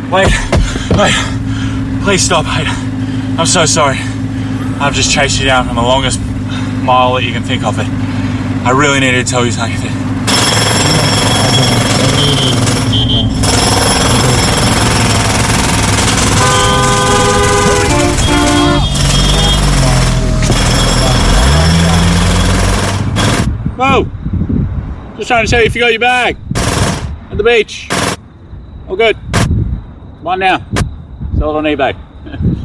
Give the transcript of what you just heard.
Wait, please stop, mate. I'm so sorry. I've just chased you down on the longest mile that you can think of. I really needed to tell you something. Whoa! Just trying to tell you if you got your bag at the beach. All good. Come on now. Sell it on eBay.